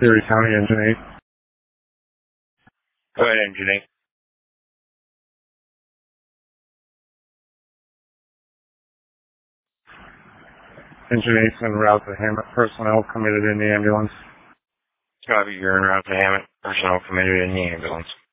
Erie County Engine 8. Go ahead, Engine 8. Engine 8's en route to Hammett. Personnel committed in the ambulance. Copy, you're en route to Hammett. Personnel committed in the ambulance.